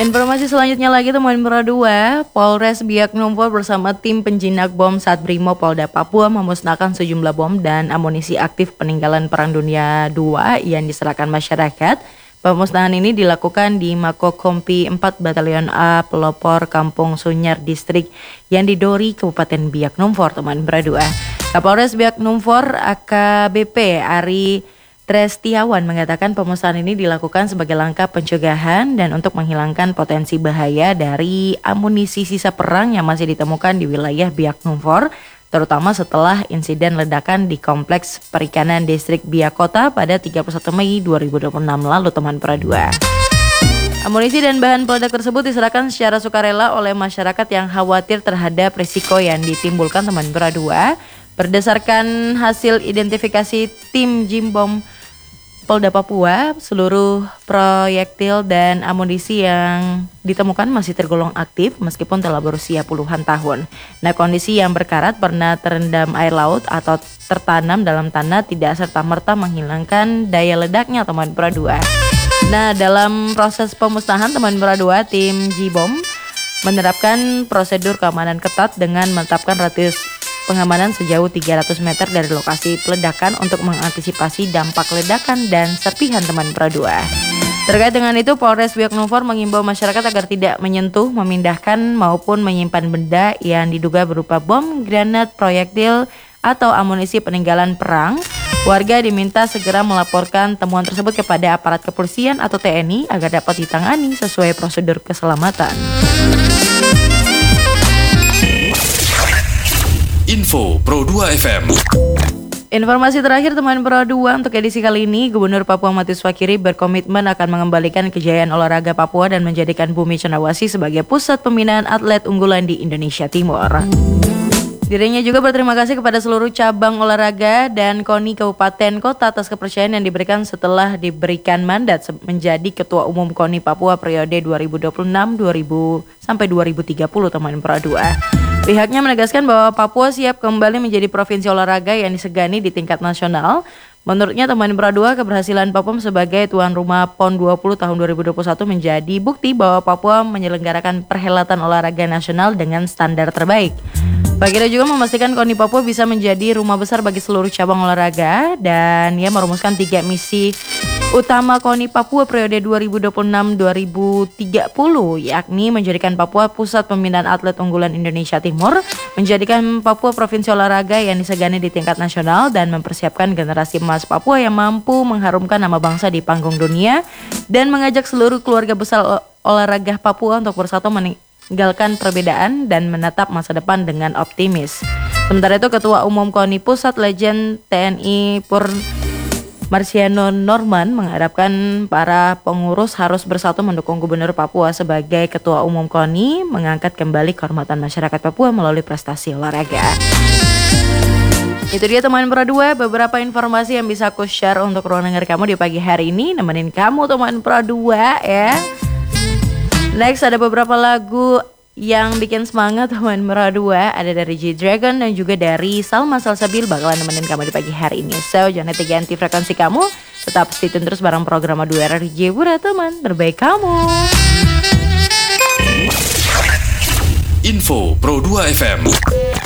Informasi selanjutnya lagi teman Pro 2, Polres Biak Numfor bersama tim penjinak bom Satbrimo Polda Papua memusnahkan sejumlah bom dan amunisi aktif peninggalan Perang Dunia II yang diserahkan masyarakat. Pemusnahan ini dilakukan di Mako Kompi 4 Batalion A Pelopor Kampung Sunyar Distrik Yandidori Kabupaten Biak Numfor teman Pro 2. Kapolres Biak Numfor AKBP Ari Trestiawan mengatakan pemusnahan ini dilakukan sebagai langkah pencegahan dan untuk menghilangkan potensi bahaya dari amunisi sisa perang yang masih ditemukan di wilayah Biak Numfor, terutama setelah insiden ledakan di Kompleks Perikanan Distrik Biak Kota pada 31 Mei 2026 lalu teman Pro 2. Amunisi dan bahan peledak tersebut diserahkan secara sukarela oleh masyarakat yang khawatir terhadap risiko yang ditimbulkan teman Pro 2. Berdasarkan hasil identifikasi tim Jimbom Polda Papua, seluruh proyektil dan amunisi yang ditemukan masih tergolong aktif meskipun telah berusia puluhan tahun. Nah, kondisi yang berkarat pernah terendam air laut atau tertanam dalam tanah tidak serta-merta menghilangkan daya ledaknya teman Pro 2. Nah, dalam proses pemusnahan teman Pro 2, tim Jibom menerapkan prosedur keamanan ketat dengan menetapkan radius pengamanan sejauh 300 meter dari lokasi peledakan untuk mengantisipasi dampak ledakan dan serpihan teman Pro 2. Terkait dengan itu, Polres Biak Numfor mengimbau masyarakat agar tidak menyentuh, memindahkan maupun menyimpan benda yang diduga berupa bom, granat, proyektil, atau amunisi peninggalan perang. Warga diminta segera melaporkan temuan tersebut kepada aparat kepolisian atau TNI agar dapat ditangani sesuai prosedur keselamatan. Info Pro 2 FM. Informasi terakhir teman Pro 2 untuk edisi kali ini, Gubernur Papua Matius Fakiri berkomitmen akan mengembalikan kejayaan olahraga Papua dan menjadikan Bumi Cendrawasih sebagai pusat pembinaan atlet unggulan di Indonesia Timur. Dirinya juga berterima kasih kepada seluruh cabang olahraga dan KONI Kabupaten Kota atas kepercayaan yang diberikan setelah diberikan mandat menjadi Ketua Umum KONI Papua periode 2026 sampai 2030 teman Pro 2. Pihaknya menegaskan bahwa Papua siap kembali menjadi provinsi olahraga yang disegani di tingkat nasional. Menurutnya teman Pro 2, keberhasilan Papua sebagai tuan rumah PON 20 tahun 2021 menjadi bukti bahwa Papua menyelenggarakan perhelatan olahraga nasional dengan standar terbaik. Fakiri juga memastikan KONI Papua bisa menjadi rumah besar bagi seluruh cabang olahraga dan ia merumuskan 3 misi utama KONI Papua periode 2026-2030, yakni menjadikan Papua pusat pembinaan atlet unggulan Indonesia Timur, menjadikan Papua provinsi olahraga yang disegani di tingkat nasional, dan mempersiapkan generasi emas Papua yang mampu mengharumkan nama bangsa di panggung dunia, dan mengajak seluruh keluarga besar olahraga Papua untuk bersatu meninggalkan perbedaan dan menatap masa depan dengan optimis. Sementara itu, Ketua Umum KONI Pusat Legend TNI Marciano Norman mengharapkan para pengurus harus bersatu mendukung Gubernur Papua sebagai Ketua Umum KONI mengangkat kembali kehormatan masyarakat Papua melalui prestasi olahraga. Itu dia teman Pro 2, beberapa informasi yang bisa aku share untuk ruang dengar kamu di pagi hari ini. Nemenin kamu teman Pro 2 ya. Next ada beberapa lagu yang bikin semangat teman Pro 2, ada dari G-Dragon dan juga dari Salma Salsabil bakalan nemenin kamu di pagi hari ini. So jangan ganti frekuensi kamu, tetap stay tune terus bareng program 2 RRJ Pura teman terbaik kamu. Info Pro 2 FM.